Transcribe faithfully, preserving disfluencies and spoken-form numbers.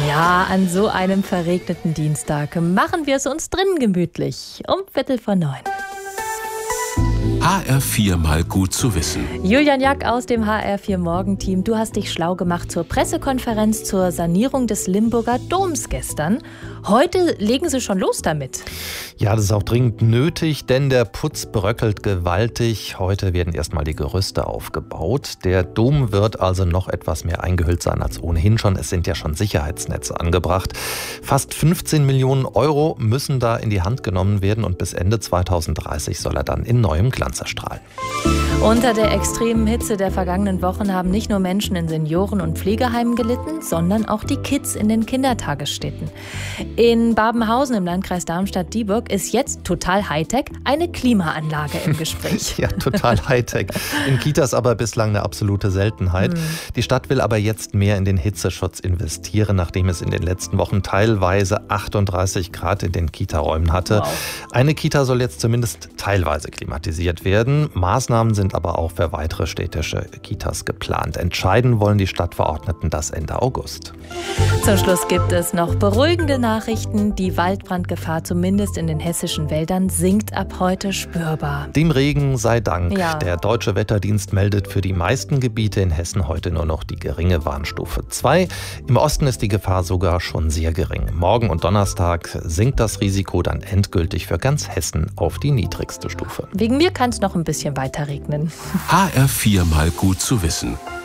Ja, an so einem verregneten Dienstag machen wir es uns drinnen gemütlich. Um Viertel vor neun. H R vier mal gut zu wissen. Julian Jack aus dem H R vier Morgenteam. Du hast dich schlau gemacht zur Pressekonferenz zur Sanierung des Limburger Doms gestern. Heute legen sie schon los damit. Ja, das ist auch dringend nötig, denn der Putz bröckelt gewaltig. Heute werden erstmal die Gerüste aufgebaut. Der Dom wird also noch etwas mehr eingehüllt sein als ohnehin schon. Es sind ja schon Sicherheitsnetze angebracht. Fast fünfzehn Millionen Euro müssen da in die Hand genommen werden und bis Ende zweitausenddreißig soll er dann in neuem Glanz erstrahlen. Unter der extremen Hitze der vergangenen Wochen haben nicht nur Menschen in Senioren- und Pflegeheimen gelitten, sondern auch die Kids in den Kindertagesstätten. In Babenhausen im Landkreis Darmstadt-Dieburg ist jetzt total Hightech eine Klimaanlage im Gespräch. Ja, total Hightech. In Kitas aber bislang eine absolute Seltenheit. Hm. Die Stadt will aber jetzt mehr in den Hitzeschutz investieren, nachdem es in den letzten Wochen teilweise achtunddreißig Grad in den Kita-Räumen hatte. Wow. Eine Kita soll jetzt zumindest teilweise klimatisiert werden. Maßnahmen sind aber auch für weitere städtische Kitas geplant. Entscheiden wollen die Stadtverordneten das Ende August. Zum Schluss gibt es noch beruhigende Nachrichten. Die Waldbrandgefahr, zumindest in den hessischen Wäldern, sinkt ab heute spürbar. Dem Regen sei Dank. Ja. Der Deutsche Wetterdienst meldet für die meisten Gebiete in Hessen heute nur noch die geringe Warnstufe zwei. Im Osten ist die Gefahr sogar schon sehr gering. Morgen und Donnerstag sinkt das Risiko dann endgültig für ganz Hessen auf die niedrigste Stufe. Wegen mir kann es noch ein bisschen weiter regnen. H R vier mal gut zu wissen.